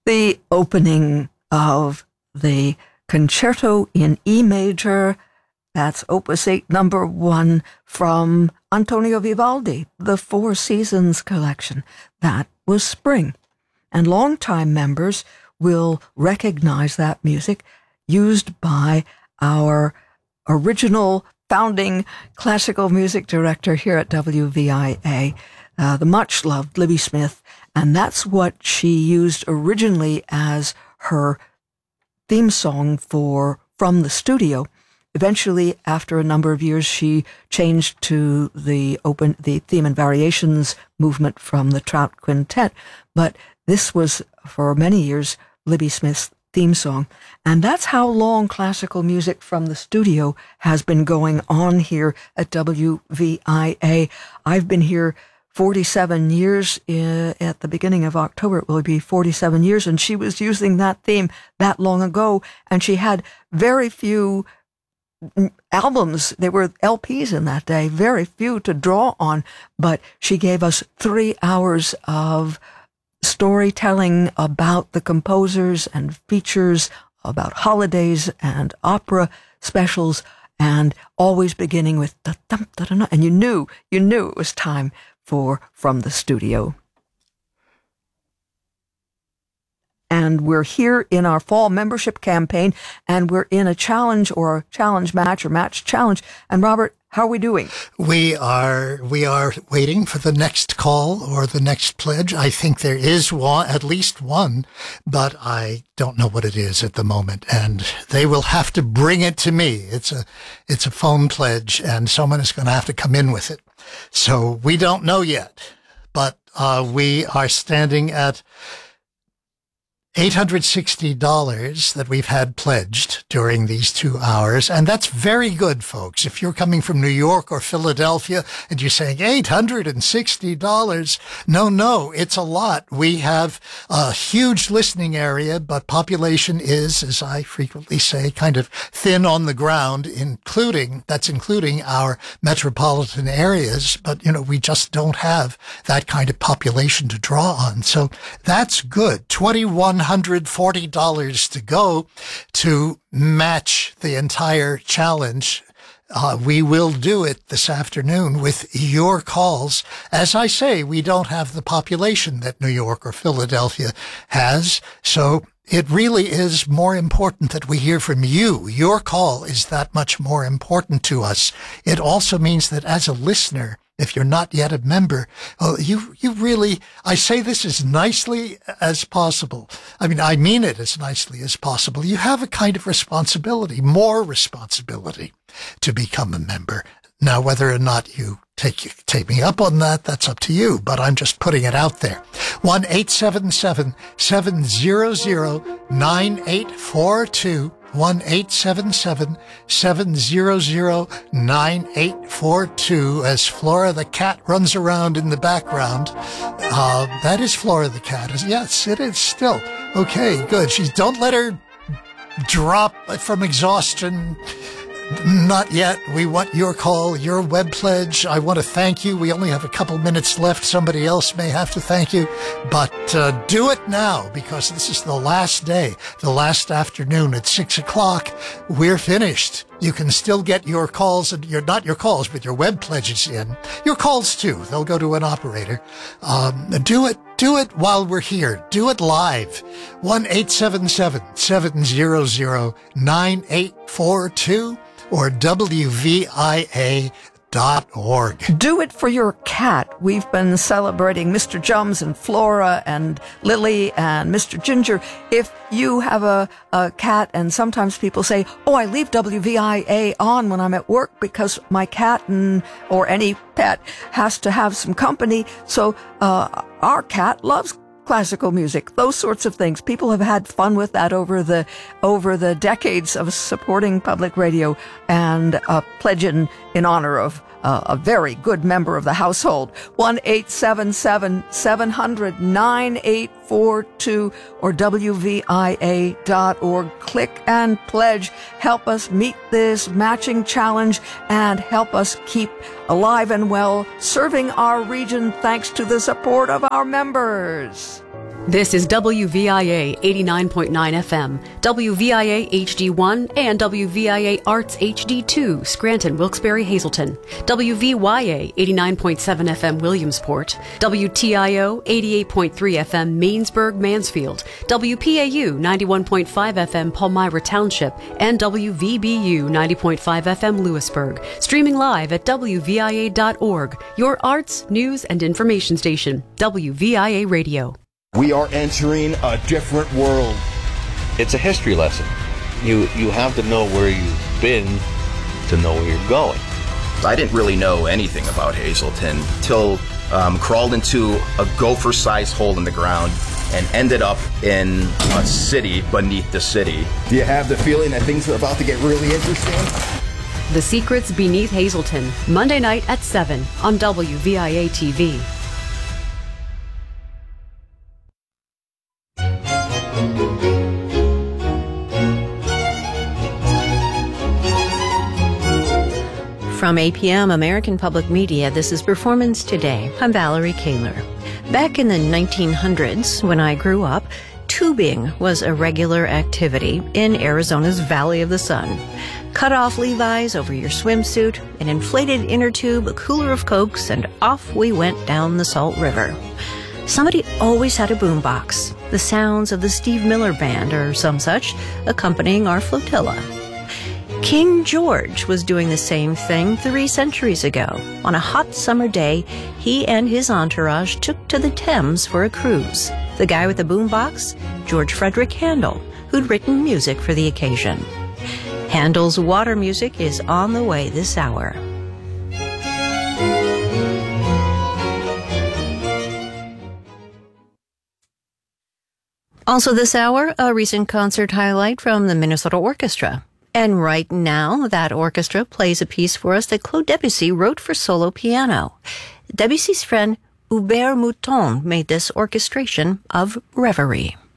the opening of the Concerto in E major. That's Opus 8, number 1, from Antonio Vivaldi, the Four Seasons collection. That was Spring. And longtime members will recognize that music used by our original founding classical music director here at WVIA, the much-loved Libby Smith. And that's what she used originally as her theme song from the studio. Eventually, after a number of years, she changed to the theme and variations movement from the Trout Quintet. But this was, for many years, Libby Smith's theme song. And that's how long classical music from the studio has been going on here at WVIA. I've been here 47 years. At the beginning of October, it will be 47 years. And she was using that theme that long ago. And she had very few albums. There were LPs in that day, very few to draw on, but she gave us 3 hours of storytelling about the composers and features, about holidays and opera specials, and always beginning with da-dum, da-dum, and you knew it was time for From the Studio. And we're here in our fall membership campaign, and we're in a challenge match. And Robert, how are we doing? We are waiting for the next call or the next pledge. I think there is one, at least one, but I don't know what it is at the moment. And they will have to bring it to me. It's a phone pledge, and someone is going to have to come in with it. So we don't know yet, but we are standing at $860 that we've had pledged during these 2 hours. And that's very good, folks. If you're coming from New York or Philadelphia and you're saying $860, no, it's a lot. We have a huge listening area, but population is, as I frequently say, kind of thin on the ground, including our metropolitan areas. But, we just don't have that kind of population to draw on. So that's good. $2,140 to go to match the entire challenge. We will do it this afternoon with your calls. As I say, we don't have the population that New York or Philadelphia has, so it really is more important that we hear from you. Your call is that much more important to us. It also means that as a listener, if you're not yet a member, you really, I say this as nicely as possible. I mean, I mean it as nicely as possible. You have a kind of responsibility, more responsibility to become a member. Now, whether or not you take me up on that, that's up to you, but I'm just putting it out there. 1-877-700-9842. 1-877-700-9842 as Flora the cat runs around in the background. That is Flora the cat. Yes, it is still. Okay, good. Don't let her drop from exhaustion. Not yet. We want your call, your web pledge. I want to thank you. We only have a couple minutes left. Somebody else may have to thank you. But do it now, because this is the last day, the last afternoon at 6 o'clock. We're finished. You can still get your calls, and not your calls, but your web pledges in. Your calls, too. They'll go to an operator. Do it while we're here. Do it live. 1-877-700-9842 or WVIA.org. Do it for your cat. We've been celebrating Mr. Jums and Flora and Lily and Mr. Ginger. If you have a cat, and sometimes people say, I leave WVIA on when I'm at work because my cat or any pet has to have some company. So our cat loves classical music, those sorts of things. People have had fun with that over the decades of supporting public radio, and pledging in honor of a very good member of the household. 1-877-700-9842 or WVIA.org. Click and pledge. Help us meet this matching challenge and help us keep alive and well, serving our region thanks to the support of our members. This is WVIA 89.9 FM, WVIA HD1, and WVIA Arts HD2, Scranton, Wilkes-Barre, Hazleton, WVYA 89.7 FM, Williamsport, WTIO 88.3 FM, Mainsburg, Mansfield, WPAU 91.5 FM, Palmyra Township, and WVBU 90.5 FM, Lewisburg. Streaming live at WVIA.org, your arts, news, and information station, WVIA Radio. We are entering a different world. It's a history lesson. You have to know where you've been to know where you're going. I didn't really know anything about Hazleton till crawled into a gopher-sized hole in the ground and ended up in a city beneath the city. Do you have the feeling that things are about to get really interesting? The Secrets Beneath Hazleton, Monday night at 7 on WVIA TV. From APM, American Public Media, this is Performance Today. I'm Valerie Kaler. Back in the 1900s, when I grew up, tubing was a regular activity in Arizona's Valley of the Sun. Cut off Levi's over your swimsuit, an inflated inner tube, a cooler of Cokes, and off we went down the Salt River. Somebody always had a boombox, the sounds of the Steve Miller Band or some such, accompanying our flotilla. King George was doing the same thing 3 centuries ago. On a hot summer day, he and his entourage took to the Thames for a cruise. The guy with the boombox? George Frederick Handel, who'd written music for the occasion. Handel's water music is on the way this hour. Also this hour, a recent concert highlight from the Minnesota Orchestra. And right now, that orchestra plays a piece for us that Claude Debussy wrote for solo piano. Debussy's friend Hubert Mouton made this orchestration of Reverie.